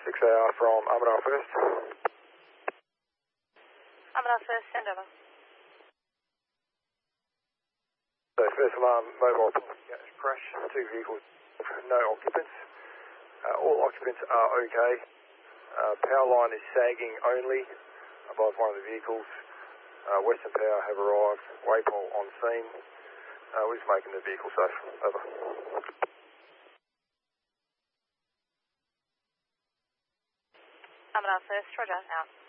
6AR from Armadale First. Armadale First, send over. So first alarm, mobile crash, 2 vehicles, no occupants. All occupants are okay. Power line is sagging only above one of the vehicles. Western Power have arrived, waypole on scene. We're just making the vehicle safe. Over. Armadale First, roger, out.